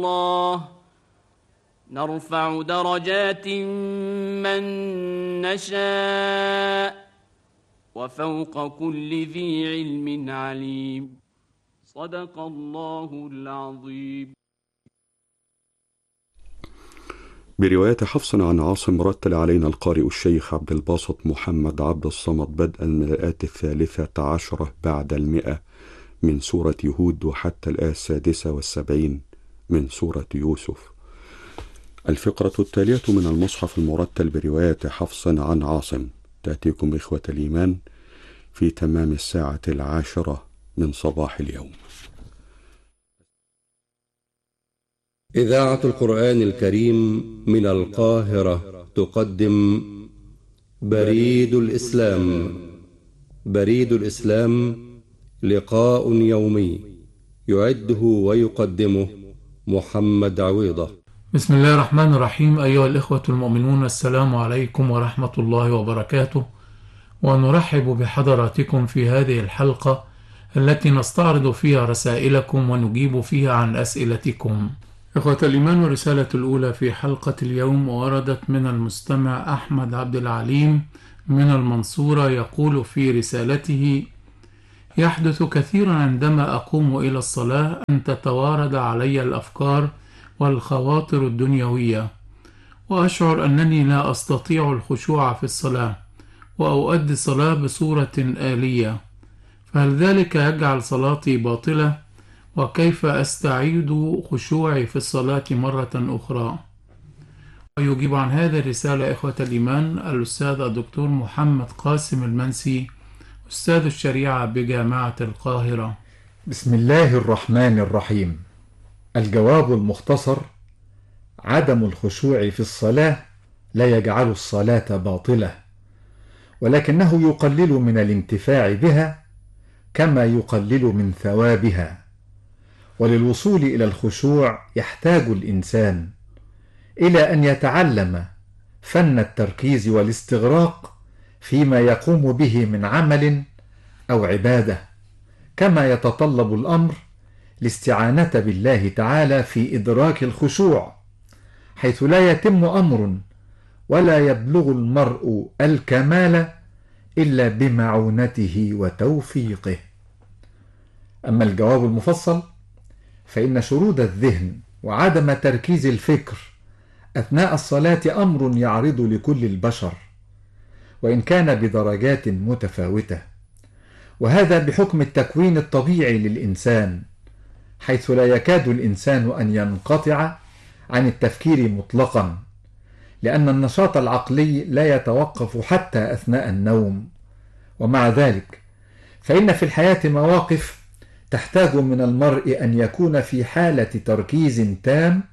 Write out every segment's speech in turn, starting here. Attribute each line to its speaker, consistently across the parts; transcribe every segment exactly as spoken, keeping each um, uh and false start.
Speaker 1: الله نرفع درجات من نشاء وفوق كل ذي علم عليم. صدق الله العظيم.
Speaker 2: برواية حفص عن عاصم رتل علينا القارئ الشيخ عبد الباسط محمد عبد الصمد بدءا من الآية الثالثة عشرة بعد المئة من سورة هود وحتى الآية السادسة والسبعين من سورة يوسف. الفقرة التالية من المصحف المرتل برواية حفص عن عاصم تأتيكم إخوة الإيمان في تمام الساعة العاشرة من صباح اليوم.
Speaker 3: إذاعة القرآن الكريم من القاهرة تقدم بريد الإسلام. بريد الإسلام لقاء يومي يعده ويقدمه محمد عويضة.
Speaker 4: بسم الله الرحمن الرحيم. أيها الإخوة المؤمنون، السلام عليكم ورحمة الله وبركاته، ونرحب بحضراتكم في هذه الحلقة التي نستعرض فيها رسائلكم ونجيب فيها عن أسئلتكم. إخوة الإيمان، الرسالة الأولى في حلقة اليوم وردت من المستمع أحمد عبد العليم من المنصورة، يقول في رسالته: يحدث كثيرا عندما أقوم إلى الصلاة أن تتوارد علي الأفكار والخواطر الدنيوية، وأشعر أنني لا أستطيع الخشوع في الصلاة، وأؤدي الصلاة بصورة آلية، فهل ذلك يجعل صلاتي باطلة؟ وكيف أستعيد خشوعي في الصلاة مرة أخرى؟ ويجيب عن هذه الرسالة إخوة الإيمان الأستاذ الدكتور محمد قاسم المنسي، أستاذ الشريعة بجامعة القاهرة.
Speaker 5: بسم الله الرحمن الرحيم. الجواب المختصر: عدم الخشوع في الصلاة لا يجعل الصلاة باطلة، ولكنه يقلل من الانتفاع بها كما يقلل من ثوابها. وللوصول إلى الخشوع يحتاج الإنسان إلى أن يتعلم فن التركيز والاستغراق فيما يقوم به من عمل أو عبادة، كما يتطلب الأمر الاستعانة بالله تعالى في إدراك الخشوع، حيث لا يتم أمر ولا يبلغ المرء الكمال إلا بمعونته وتوفيقه. أما الجواب المفصل فإن شرود الذهن وعدم تركيز الفكر أثناء الصلاة أمر يعرض لكل البشر، وإن كان بدرجات متفاوتة، وهذا بحكم التكوين الطبيعي للإنسان، حيث لا يكاد الإنسان أن ينقطع عن التفكير مطلقا، لأن النشاط العقلي لا يتوقف حتى أثناء النوم. ومع ذلك فإن في الحياة مواقف تحتاج من المرء أن يكون في حالة تركيز تام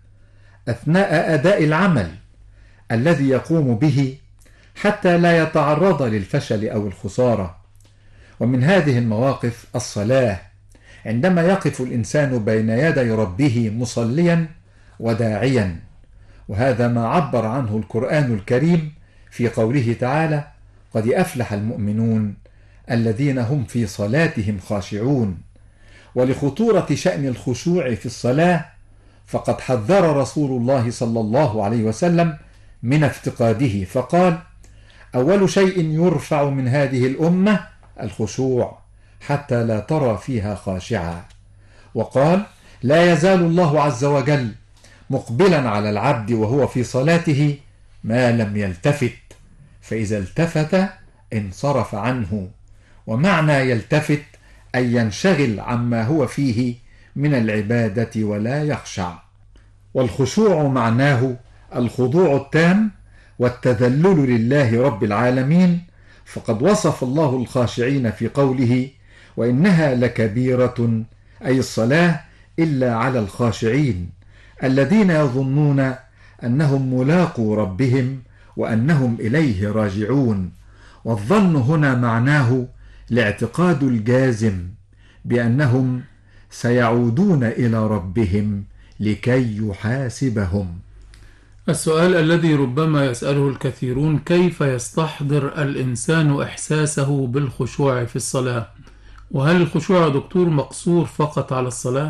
Speaker 5: أثناء أداء العمل الذي يقوم به حتى لا يتعرض للفشل أو الخسارة. ومن هذه المواقف الصلاة، عندما يقف الإنسان بين يدي ربه مصليا وداعيا، وهذا ما عبر عنه القرآن الكريم في قوله تعالى: قد أفلح المؤمنون الذين هم في صلاتهم خاشعون. ولخطورة شأن الخشوع في الصلاة فقد حذر رسول الله صلى الله عليه وسلم من افتقاده، فقال: أول شيء يرفع من هذه الأمة الخشوع حتى لا ترى فيها خاشعا. وقال: لا يزال الله عز وجل مقبلا على العبد وهو في صلاته ما لم يلتفت، فإذا التفت انصرف عنه. ومعنى يلتفت أن ينشغل عما هو فيه من العبادة ولا يخشع. والخشوع معناه الخضوع التام والتذلل لله رب العالمين، فقد وصف الله الخاشعين في قوله: وإنها لكبيرة، أي الصلاة، إلا على الخاشعين الذين يظنون أنهم ملاقو ربهم وأنهم إليه راجعون. والظن هنا معناه الاعتقاد الجازم بأنهم سيعودون إلى ربهم لكي يحاسبهم.
Speaker 4: السؤال الذي ربما يسأله الكثيرون: كيف يستحضر الإنسان إحساسه بالخشوع في الصلاة؟ وهل الخشوع يا دكتور مقصور فقط على الصلاة؟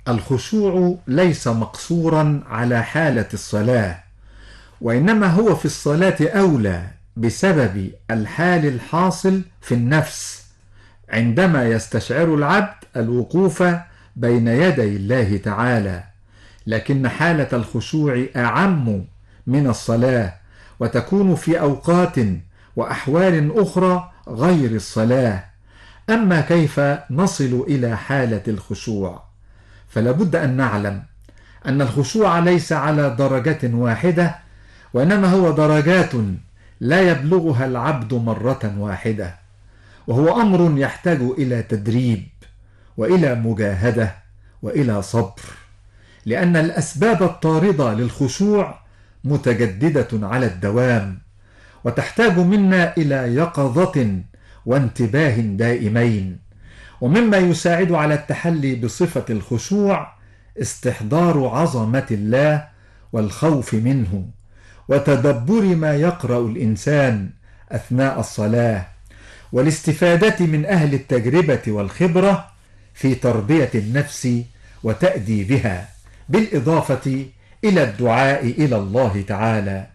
Speaker 5: الخشوع ليس مقصورا على حالة الصلاة، وإنما هو في الصلاة أولى بسبب الحال الحاصل في النفس عندما يستشعر العبد الوقوف بين يدي الله تعالى، لكن حالة الخشوع أعم من الصلاة، وتكون في أوقات وأحوال أخرى غير الصلاة. أما كيف نصل إلى حالة الخشوع؟ فلابد أن نعلم أن الخشوع ليس على درجة واحدة، وإنما هو درجات لا يبلغها العبد مرة واحدة، وهو أمر يحتاج إلى تدريب وإلى مجاهدة وإلى صبر، لأن الأسباب الطاردة للخشوع متجددة على الدوام، وتحتاج منا إلى يقظة وانتباه دائمين. ومما يساعد على التحلي بصفة الخشوع استحضار عظمة الله والخوف منه، وتدبر ما يقرأ الإنسان أثناء الصلاة، والاستفادة من أهل التجربة والخبرة في تربية النفس وتأديبها، بالإضافة إلى الدعاء إلى الله تعالى.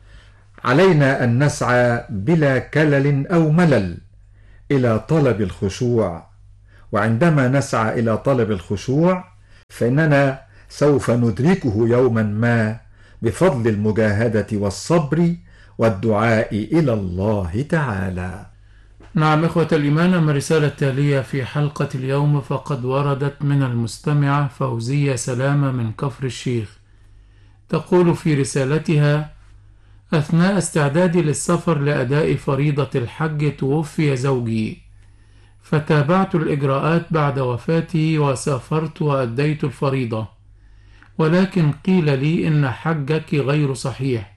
Speaker 5: علينا أن نسعى بلا كلل أو ملل إلى طلب الخشوع، وعندما نسعى إلى طلب الخشوع فإننا سوف ندركه يوما ما بفضل المجاهدة والصبر والدعاء إلى الله تعالى.
Speaker 4: نعم إخوة الإيمان، أما الرسالة التالية في حلقة اليوم فقد وردت من المستمعة فوزية سلامة من كفر الشيخ، تقول في رسالتها: أثناء استعدادي للسفر لأداء فريضة الحج توفي زوجي، فتابعت الإجراءات بعد وفاته وسافرت وأديت الفريضة، ولكن قيل لي إن حجك غير صحيح،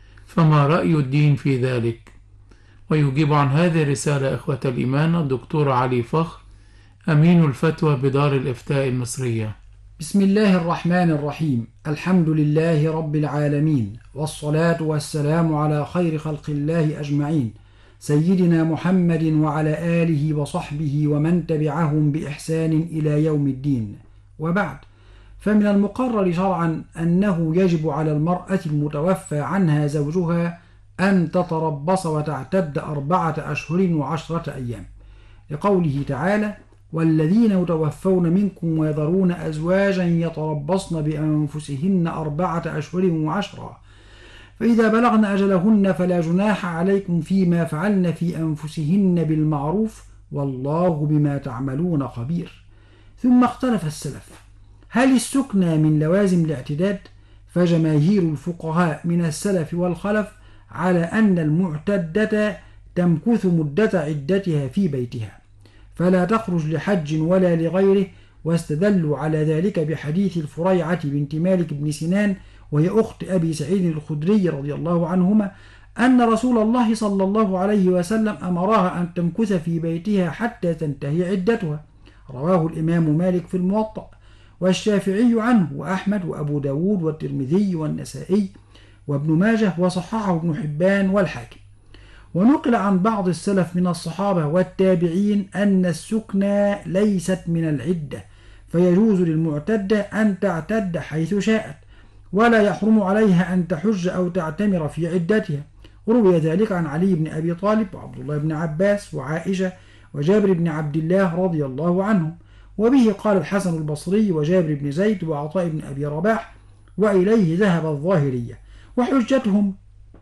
Speaker 4: فما رأي الدين في ذلك؟ ويجيب عن هذه الرسالة إخوة الإيمان الدكتور علي فخر، أمين الفتوى بدار الإفتاء المصرية.
Speaker 6: بسم الله الرحمن الرحيم. الحمد لله رب العالمين، والصلاة والسلام على خير خلق الله أجمعين، سيدنا محمد وعلى آله وصحبه ومن تبعهم بإحسان إلى يوم الدين. وبعد، فمن المقرر شرعا أنه يجب على المرأة المتوفى عنها زوجها أن تتربص وتعتد أربعة أشهر وعشرة أيام، لقوله تعالى: والذين يتوفون منكم ويذرون أزواجا يتربصن بأنفسهن أربعة أشهر وعشرة، فإذا بلغن أجلهن فلا جناح عليكم فيما فعلن في أنفسهن بالمعروف، والله بما تعملون خبير. ثم اختلف السلف: هل السكنى من لوازم الاعتداد؟ فجماهير الفقهاء من السلف والخلف على أن المعتدة تمكث مدة عدتها في بيتها، فلا تخرج لحج ولا لغيره، واستدلوا على ذلك بحديث الفريعة بنت مالك بن سنان، وهي أخت أبي سعيد الخدري رضي الله عنهما، أن رسول الله صلى الله عليه وسلم أمرها أن تمكث في بيتها حتى تنتهي عدتها. رواه الإمام مالك في الموطأ، والشافعي عنه، وأحمد وأبو داود والترمذي والنسائي وابن ماجه، وصححه ابن حبان والحاكم. ونقل عن بعض السلف من الصحابة والتابعين أن السكنى ليست من العدة، فيجوز للمعتدة أن تعتد حيث شاءت، ولا يحرم عليها أن تحج أو تعتمر في عدتها. وروي ذلك عن علي بن أبي طالب وعبد الله بن عباس وعائشة وجابر بن عبد الله رضي الله عنهم، وبه قال الحسن البصري وجابر بن زيد وعطاء بن أبي رباح، وإليه ذهب الظاهرية. وحجتهم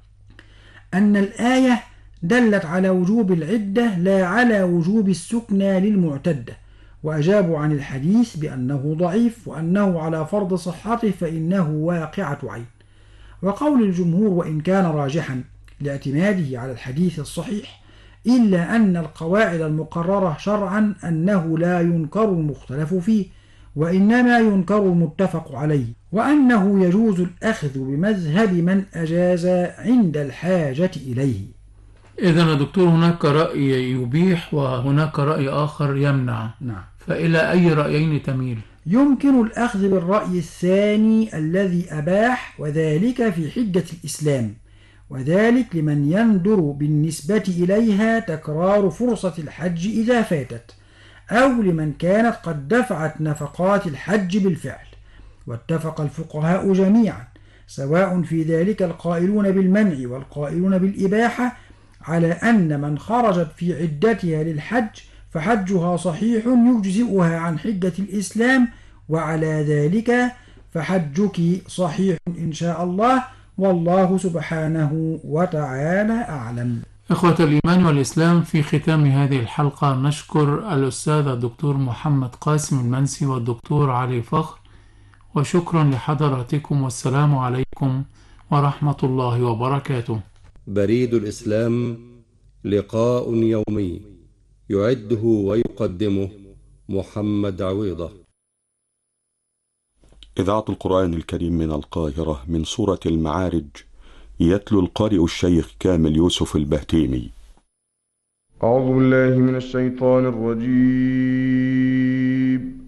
Speaker 6: أن الآية دلت على وجوب العدة لا على وجوب السكنى للمعتدة، وأجابوا عن الحديث بأنه ضعيف، وأنه على فرض صحته فإنه واقعة عين. وقول الجمهور وإن كان راجحا لاعتماده على الحديث الصحيح، إلا أن القواعد المقررة شرعا أنه لا ينكر المختلف فيه، وإنما ينكر المتفق عليه، وأنه يجوز الأخذ بمذهب من أجاز عند الحاجة إليه.
Speaker 4: إذن يا دكتور هناك رأي يبيح وهناك رأي آخر يمنع،
Speaker 6: نعم.
Speaker 4: فإلى أي رأيين تميل؟
Speaker 6: يمكن الأخذ بالرأي الثاني الذي أباح، وذلك في حجة الإسلام، وذلك لمن يندر بالنسبة إليها تكرار فرصة الحج إذا فاتت، أو لمن كانت قد دفعت نفقات الحج بالفعل. واتفق الفقهاء جميعا سواء في ذلك القائلون بالمنع والقائلون بالإباحة على أن من خرجت في عدتها للحج فحجها صحيح يجزئها عن حجة الإسلام، وعلى ذلك فحجك صحيح إن شاء الله، والله سبحانه وتعالى أعلم.
Speaker 4: إخوة الإيمان والإسلام، في ختام هذه الحلقة نشكر الأستاذ الدكتور محمد قاسم المنسي والدكتور علي فخر، وشكرا لحضراتكم، والسلام عليكم ورحمة الله وبركاته.
Speaker 3: بريد الإسلام لقاء يومي يعده ويقدمه محمد عويضة.
Speaker 2: إذاعة القرآن الكريم من القاهرة، من سورة المعارج، يتلو القارئ الشيخ كامل يوسف البهتيمي.
Speaker 7: أعوذ بالله من الشيطان الرجيم.